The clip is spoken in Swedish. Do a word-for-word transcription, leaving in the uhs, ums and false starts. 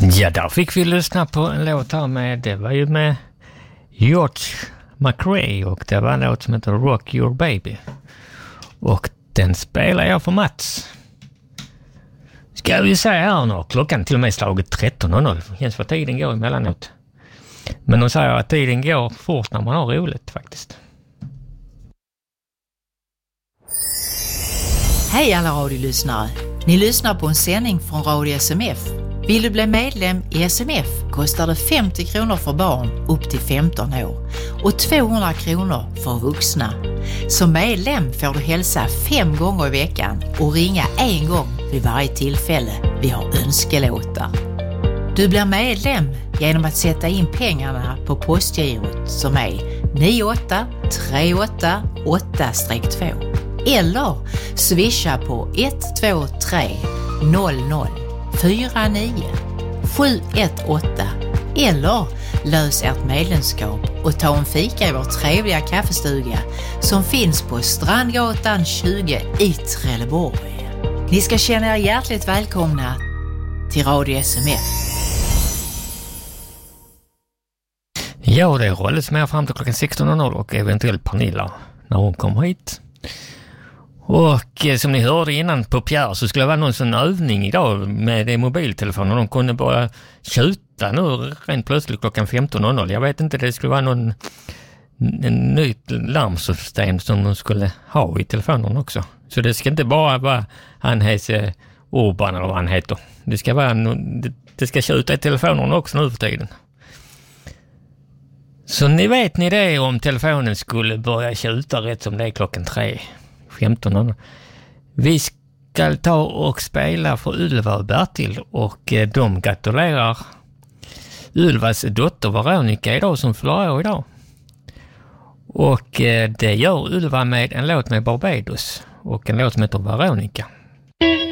Ja, där fick vi lyssna på en låt här med, det var ju med George McRae och det var en låt som heter Rock Your Baby. Och den spelar jag för Mats. Ska vi säga här nu, klockan till och med slaget tretton noll noll. Känns vad tiden går emellanåt. Men de säger att tiden går fort när man har roligt faktiskt. Hej alla radiolyssnare. Ni lyssnar på en sändning från Radio S M F. Vill du bli medlem i S M F kostar det femtio kronor för barn upp till femton år och tvåhundra kronor för vuxna. Som medlem får du hälsa fem gånger i veckan och ringa en gång vid varje tillfälle vi har önskelåtar. Du blir medlem genom att sätta in pengarna på postgirot som är nio åtta tre åtta åtta två eller swisha på ett två tre noll noll fyra nio sju ett åtta eller lös ert medlemskap och ta en fika i vår trevliga kaffestuga som finns på Strandgatan tjugo i Trelleborg. Ni ska känna er hjärtligt välkomna till Radio S M F. Ja, det hålls med fram till klockan sexton noll noll och eventuellt Pernilla när hon kommer hit. Och eh, som ni hörde innan på Pierre så skulle det vara någon sån övning idag med mobiltelefoner. De kunde bara skjuta nu rent plötsligt klockan femton noll noll. Jag vet inte, det skulle vara någon en nytt larmsystem som de skulle ha i telefonen också. Så det ska inte bara vara han heter Urban eller vad han heter. Det ska vara no, det, det ska skjuta i telefonen också nu för tiden. Så ni vet ni det om telefonen skulle börja skjuta rätt som det är klockan tre. femton noll noll. Vi ska ta och spela för Ylva och Bertil och de gratulerar Ylvas dotter Veronica idag som fyller år idag. Och det gör Ylva med en låt med Barbados och en låt som heter Veronica.